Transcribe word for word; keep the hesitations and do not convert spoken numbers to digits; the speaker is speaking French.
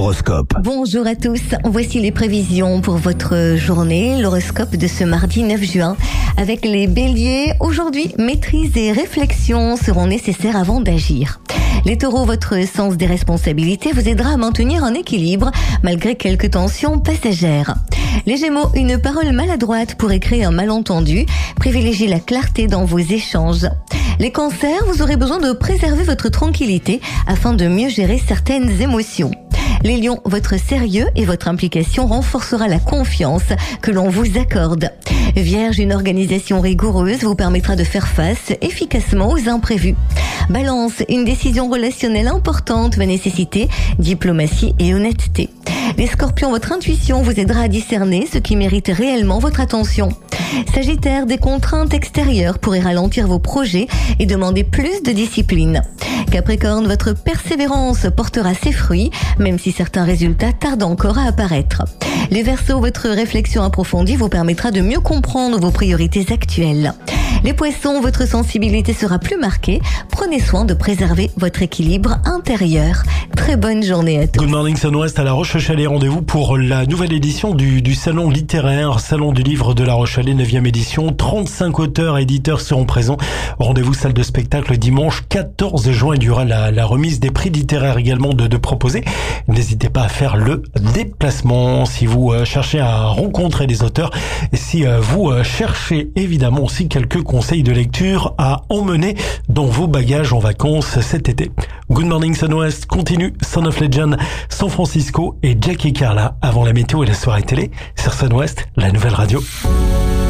L'horoscope. Bonjour à tous, voici les prévisions pour votre journée, l'horoscope de ce mardi neuf juin. Avec les béliers, aujourd'hui, maîtrise et réflexion seront nécessaires avant d'agir. Les taureaux, votre sens des responsabilités vous aidera à maintenir un équilibre malgré quelques tensions passagères. Les gémeaux, une parole maladroite pourrait créer un malentendu. Privilégiez la clarté dans vos échanges. Les cancers, vous aurez besoin de préserver votre tranquillité afin de mieux gérer certaines émotions. Les lions, votre sérieux et votre implication renforcera la confiance que l'on vous accorde. Vierge, une organisation rigoureuse vous permettra de faire face efficacement aux imprévus. Balance, une décision relationnelle importante va nécessiter diplomatie et honnêteté. Les scorpions, votre intuition vous aidera à discerner ce qui mérite réellement votre attention. Sagittaire, des contraintes extérieures pourraient ralentir vos projets et demander plus de discipline. Capricorne, votre persévérance portera ses fruits, même si certains résultats tardent encore à apparaître. Les Verseaux, votre réflexion approfondie vous permettra de mieux comprendre vos priorités actuelles. Les Poissons, votre sensibilité sera plus marquée. Prenez soin de préserver votre équilibre intérieur. Très bonne journée à tous. Good Morning Sun-Ouest à La Roche-Chalais. Rendez-vous pour la nouvelle édition du, du Salon littéraire, Salon du livre de La Roche-Chalais, neuvième édition. trente-cinq auteurs et éditeurs seront présents. Rendez-vous salle de spectacle dimanche quatorze juin. Il y aura la, la remise des prix littéraires également de, de proposer. N'hésitez pas à faire le déplacement si vous euh, cherchez à rencontrer des auteurs et si euh, vous euh, cherchez évidemment aussi quelques conseils de lecture à emmener dans vos bagages en vacances cet été. Good Morning Sun-Ouest continue. Son of Legend, San Francisco et Jackie Carla avant la météo et la soirée télé sur Sun-Ouest, la nouvelle radio.